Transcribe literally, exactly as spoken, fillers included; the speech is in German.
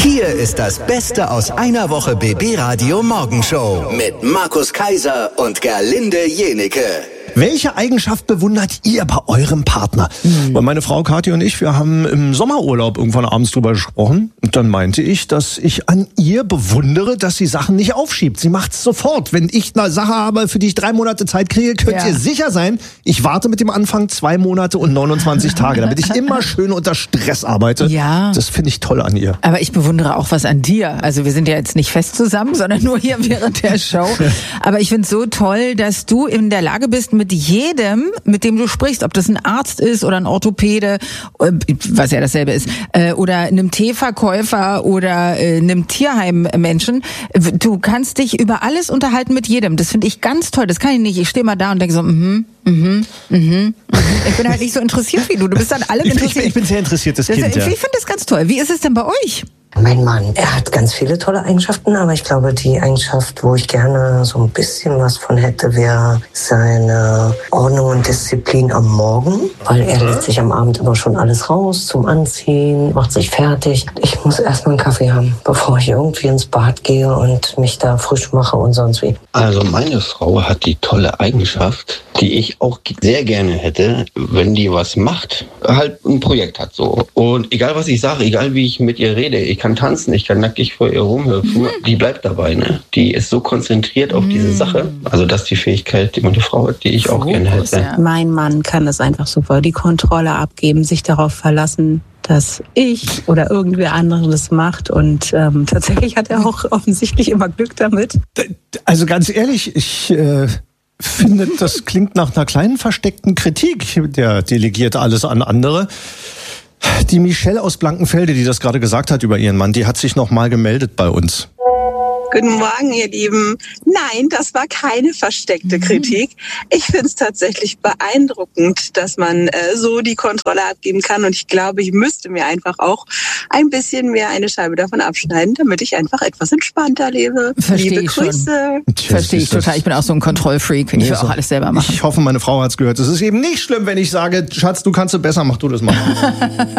Hier ist das Beste aus einer Woche B B Radio Morgenshow mit Markus Kaiser und Gerlinde Jenecke. Welche Eigenschaft bewundert ihr bei eurem Partner? Mhm. Weil meine Frau Kathi und ich, wir haben im Sommerurlaub irgendwann abends drüber gesprochen. Und dann meinte ich, dass ich an ihr bewundere, dass sie Sachen nicht aufschiebt. Sie macht's sofort. Wenn ich eine Sache habe, für die ich drei Monate Zeit kriege, könnt ja. ihr sicher sein, ich warte mit dem Anfang zwei Monate und neunundzwanzig Tage, damit ich immer schön unter Stress arbeite. Ja. Das finde ich toll an ihr. Aber ich bewundere auch was an dir. Also wir sind ja jetzt nicht fest zusammen, sondern nur hier während der Show. Aber ich finde es so toll, dass du in der Lage bist, mit jedem, mit dem du sprichst, ob das ein Arzt ist oder ein Orthopäde, was ja dasselbe ist, oder einem Teeverkäufer oder einem Tierheimmenschen, du kannst dich über alles unterhalten mit jedem. Das finde ich ganz toll. Das kann ich nicht. Ich stehe mal da und denke so, mhm, mhm, mhm. Ich bin halt nicht so interessiert wie du. Du bist an allem ich, interessiert. Ich, ich bin sehr interessiertes das, Kind, Ich, ja. ich finde das ganz toll. Wie ist es denn bei euch? Mein Mann, er hat ganz viele tolle Eigenschaften, aber ich glaube, die Eigenschaft, wo ich gerne so ein bisschen was von hätte, wäre seine Ordnung und Disziplin am Morgen, weil er lädt sich am Abend immer schon alles raus zum Anziehen, macht sich fertig. Ich muss erstmal einen Kaffee haben, bevor ich irgendwie ins Bad gehe und mich da frisch mache und sonst wie. Also meine Frau hat die tolle Eigenschaft, die ich auch sehr gerne hätte, wenn die was macht, halt ein Projekt hat so. Und egal was ich sage, egal wie ich mit ihr rede, ich kann tanzen, ich kann nackig vor ihr rumhüpfen, mhm. die bleibt dabei, ne? Die ist so konzentriert auf mhm. diese Sache. Also das ist die Fähigkeit, die meine Frau hat, die ich auch gerne hätte. Ja. Mein Mann kann das einfach super, die Kontrolle abgeben, sich darauf verlassen, dass ich oder irgendwer anderes das macht. Und ähm, tatsächlich hat er auch offensichtlich immer Glück damit. Also ganz ehrlich, ich äh, finde, das klingt nach einer kleinen versteckten Kritik. Der delegiert alles an andere. Die Michelle aus Blankenfelde, die das gerade gesagt hat über ihren Mann, die hat sich noch mal gemeldet bei uns. Guten Morgen, ihr Lieben. Nein, das war keine versteckte Kritik. Ich finde es tatsächlich beeindruckend, dass man äh, so die Kontrolle abgeben kann. Und ich glaube, ich müsste mir einfach auch ein bisschen mehr eine Scheibe davon abschneiden, damit ich einfach etwas entspannter lebe. Verstehe Liebe ich Grüße. Verstehe ich total. Ich bin auch so ein Kontrollfreak. Ich will auch alles selber machen. Ich hoffe, meine Frau hat's gehört. Es ist eben nicht schlimm, wenn ich sage, Schatz, du kannst es besser, mach du das mal.